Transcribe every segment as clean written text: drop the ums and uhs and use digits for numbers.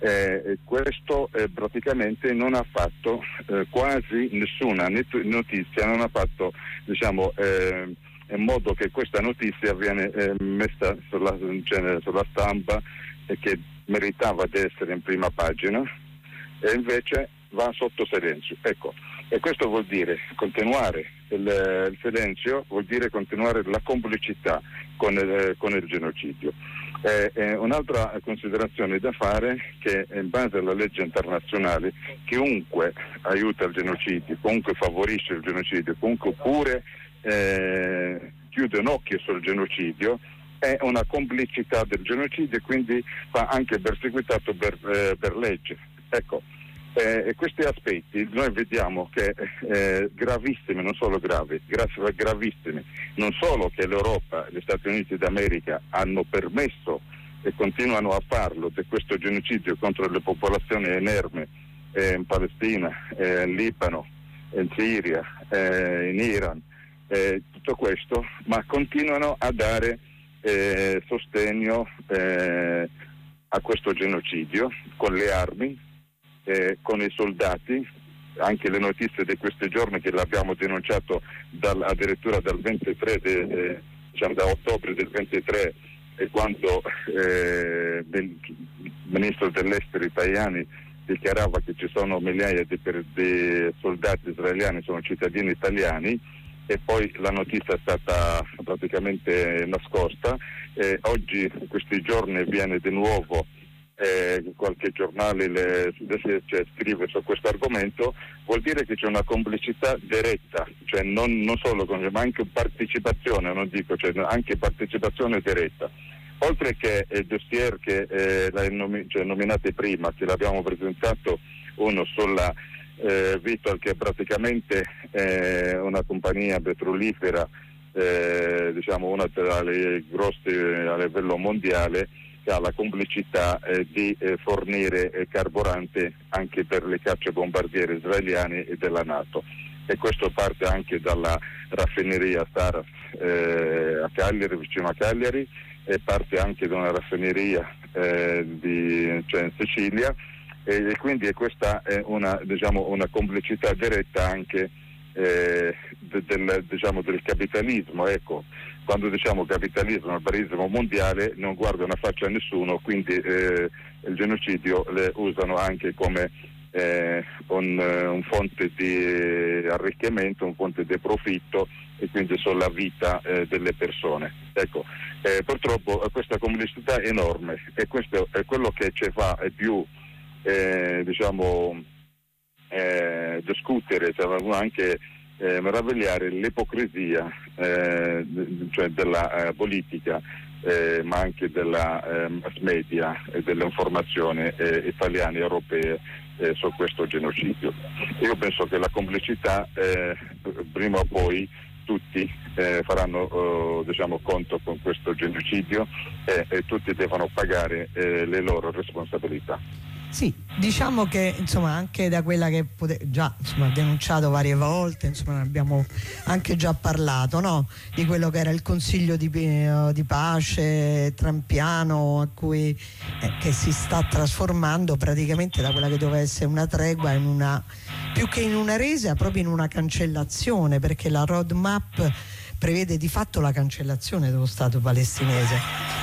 Questo praticamente non ha fatto quasi nessuna notizia, non ha fatto in modo che questa notizia viene messa sulla stampa e che meritava di essere in prima pagina, e invece va sotto silenzio. Ecco, e questo vuol dire continuare il silenzio, vuol dire continuare la complicità con il genocidio. Un'altra considerazione da fare è che in base alla legge internazionale chiunque aiuta il genocidio, comunque favorisce il genocidio, comunque pure chiude un occhio sul genocidio, è una complicità del genocidio e quindi va anche perseguitato per legge. Ecco, questi aspetti noi vediamo che gravissimi, non solo gravissimi, non solo che l'Europa e gli Stati Uniti d'America hanno permesso e continuano a farlo di questo genocidio contro le popolazioni inermi in Palestina, in Libano, in Siria, in Iran, tutto questo, ma continuano a dare sostegno a questo genocidio con le armi, con i soldati. Anche le notizie di questi giorni che l'abbiamo denunciato addirittura dal 23 da ottobre del 23, quando il ministro dell'estero italiani dichiarava che ci sono migliaia di soldati israeliani, sono cittadini italiani, e poi la notizia è stata praticamente nascosta. Oggi, in questi giorni, viene di nuovo qualche giornale scrive su questo argomento. Vuol dire che c'è una complicità diretta, cioè non solo ma anche partecipazione, non dico, cioè anche partecipazione diretta. Oltre che il dossier che nominate prima, che l'abbiamo presentato, uno sulla Vitol, che è praticamente una compagnia petrolifera, una tra le grosse a livello mondiale, che ha la complicità di fornire carburante anche per le cacciabombardieri israeliane e della NATO. E questo parte anche dalla raffineria Saras a Cagliari, vicino a Cagliari, e parte anche da una raffineria in Sicilia, e quindi questa è una complicità diretta anche del capitalismo. Ecco, quando diciamo capitalismo, il barismo mondiale non guarda una faccia a nessuno, quindi il genocidio le usano anche come un fonte di arricchimento, un fonte di profitto, e quindi sulla vita delle persone. Ecco, purtroppo questa complicità è enorme, e questo è quello che ci fa più discutere, anche meravigliare l'ipocrisia della politica, ma anche della mass media e dell'informazione italiane e europee su questo genocidio. Io penso che la complicità prima o poi tutti faranno conto con questo genocidio, e tutti devono pagare le loro responsabilità. Sì, diciamo che anche da quella che già denunciato varie volte, ne abbiamo anche già parlato, no? Di quello che era il Consiglio di pace trampiano, che si sta trasformando praticamente da quella che doveva essere una tregua più che in una resa, proprio in una cancellazione, perché la roadmap prevede di fatto la cancellazione dello Stato palestinese.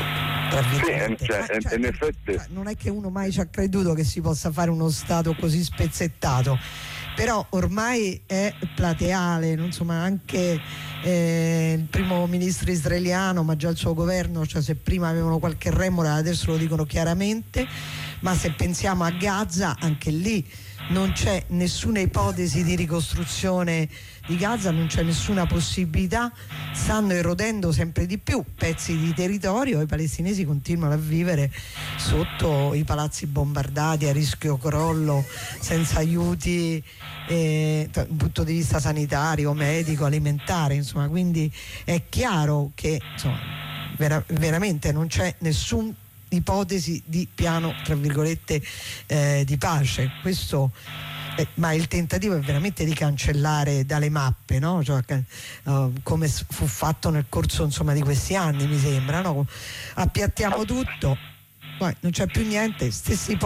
Sì, in effetti non è che uno mai ci ha creduto che si possa fare uno Stato così spezzettato, però ormai è plateale, anche il primo ministro israeliano, ma già il suo governo, se prima avevano qualche remora adesso lo dicono chiaramente. Ma se pensiamo a Gaza, anche lì non c'è nessuna ipotesi di ricostruzione di Gaza, non c'è nessuna possibilità, stanno erodendo sempre di più pezzi di territorio, e i palestinesi continuano a vivere sotto i palazzi bombardati, a rischio crollo, senza aiuti dal punto di vista sanitario, medico, alimentare, quindi è chiaro che veramente non c'è nessuna ipotesi di piano tra virgolette di pace. Questo ma il tentativo è veramente di cancellare dalle mappe, no? Come fu fatto nel corso di questi anni, mi sembra, no? Appiattiamo tutto, poi non c'è più niente, stessi